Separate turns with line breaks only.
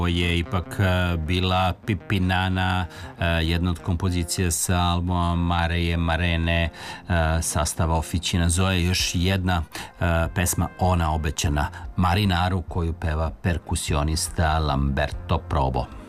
je ipak bila Pipinana, jedna od kompozicija sa albuma Mareje Marene, sastava Oficina Zoe, još jedna pesma Ona obećana Marinaru koju peva perkusionista Lamberto Probo.